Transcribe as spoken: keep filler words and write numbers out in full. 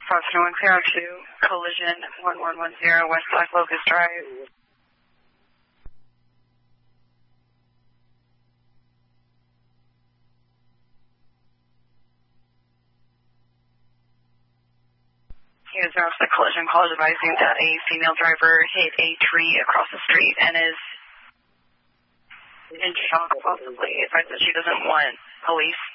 Fox one zero two, collision one one one zero West Black Locust Drive. He was announced the collision call advising that a female driver hit a tree across the street and is in shock, possibly. Advised that she doesn't want police